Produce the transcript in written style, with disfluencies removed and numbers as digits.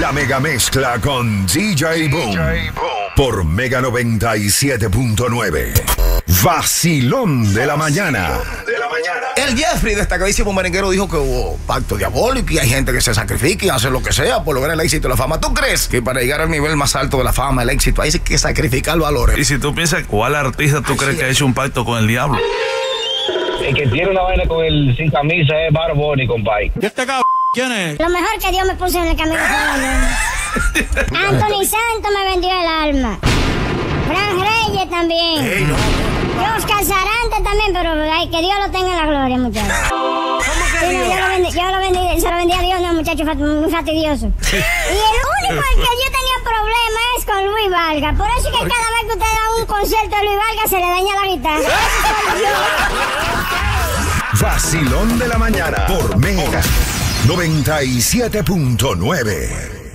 La mega mezcla con DJ Boom. Por Mega 97.9. Vacilón de la mañana. El Jeffrey, destacadísimo merenguero, dijo que hubo pacto diabólico y hay gente que se sacrifica y hace lo que sea por lograr el éxito y la fama. ¿Tú crees que para llegar al nivel más alto de la fama, el éxito, hay que sacrificar valores? Y si tú piensas, ¿cuál artista tú crees que ha hecho un pacto con el diablo? El que tiene una vaina con el sin camisa es Bad Bunny, compadre. ¿Y este cabrón quién es? Lo mejor que Dios me puso en el camino fue Anthony Santos me vendió el alma. Fran Reyes también. Ey, no. Oscar Sarante también, pero ay, que Dios lo tenga en la gloria, muchachos. Sí, no, yo lo vendí, se lo vendí a Dios, no, muchacho, muy fastidioso. Y el único que yo tenía problema es con Luis Valga. Por eso es que cada vez que usted da un concierto de Luis Valga se le daña la guitarra. Vacilón de la mañana por Mega 97.9.